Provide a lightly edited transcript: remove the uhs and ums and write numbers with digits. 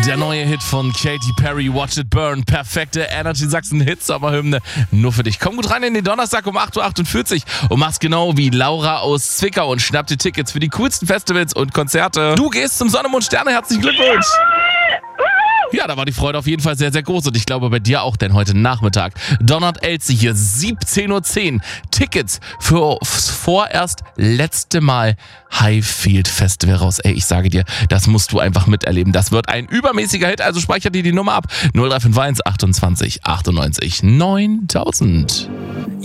Der neue Hit von Katy Perry, Watch It Burn. Perfekte Energy Sachsen Hitsommerhymne. Nur für dich. Komm gut rein in den Donnerstag um 8.48 Uhr und mach's genau wie Laura aus Zwickau und schnapp dir Tickets für die coolsten Festivals und Konzerte. Du gehst zum Sonne, Mond, Sterne. Herzlichen Glückwunsch. Ja, da war die Freude auf jeden Fall sehr, sehr groß und ich glaube bei dir auch, denn heute Nachmittag Donald Elze hier, 17.10 Uhr. Tickets fürs vorerst letzte Mal Highfield Festival raus. Ey, ich sage dir, das musst du einfach miterleben. Das wird ein übermäßiger Hit, also speicher dir die Nummer ab. 0351 28 98 9000.